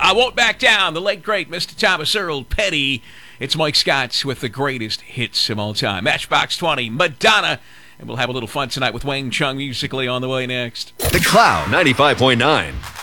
I Won't Back Down, the late, great Mr. Thomas Earl Petty. It's Mike Scott with the greatest hits of all time. Matchbox 20, Madonna. And we'll have a little fun tonight with Wang Chung musically on the way next. The Cloud 95.9.